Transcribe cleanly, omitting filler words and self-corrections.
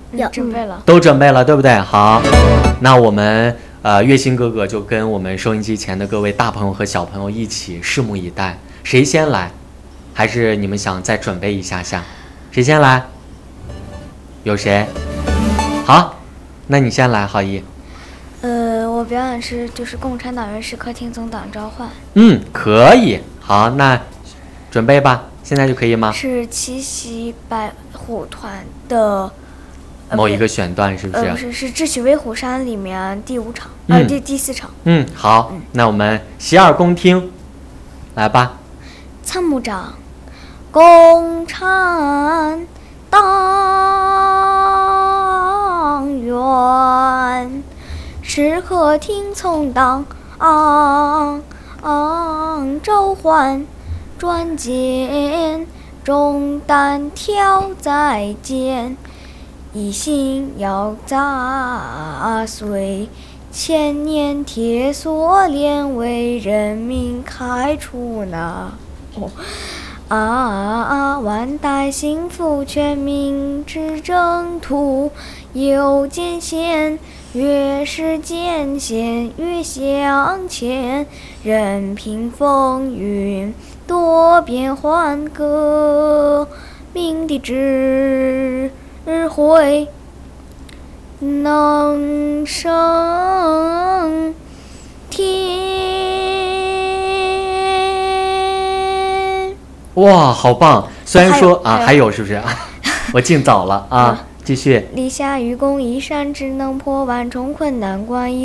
有准备了， 都准备了，对不对？好，那我们月星哥哥就跟我们收音机前的各位大朋友和小朋友一起拭目以待。谁先来？还是你们想再准备一下下？谁先来？有谁？好，那你先来，浩一。 我表演是就是共产党人时刻听从党召唤。 可以。好，那准备吧，现在就可以吗？ 是七夕白虎团的某一个选段是不是？ 不是，是《智取威虎山》里面第5场，第4场。 好，那我们洗耳恭听，来吧。 参谋长，共产党员时刻听从党召唤，专捡重担挑再肩，一心要砸碎千年铁锁链，为人民开出那万代幸福全民之征途。有艰险，越是艰险越向前，任凭风云多变换，革命的智慧能升天。 哇，好棒！虽然说还有是不是？我进早了啊，继续。 立下愚公移山，只能破万重困难关。